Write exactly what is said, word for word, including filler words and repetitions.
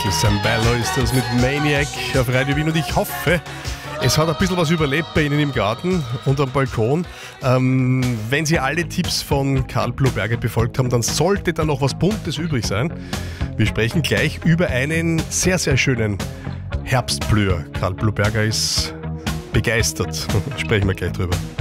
Michael Sambello ist das mit Maniac auf Radio Wien und ich hoffe, es hat ein bisschen was überlebt bei Ihnen im Garten und am Balkon. Ähm, wenn Sie alle Tipps von Karl Bluberger befolgt haben, dann sollte da noch was Buntes übrig sein. Wir sprechen gleich über einen sehr, sehr schönen Herbstblüher. Karl Bluberger ist begeistert. Sprechen wir gleich drüber.